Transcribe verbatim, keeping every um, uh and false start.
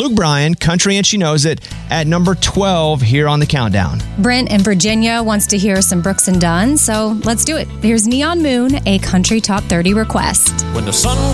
Luke Bryan, Country and She Knows It, at number twelve here on the countdown. Brent in Virginia wants to hear some Brooks and Dunn, so let's do it. Here's Neon Moon, a country top thirty request. When the sun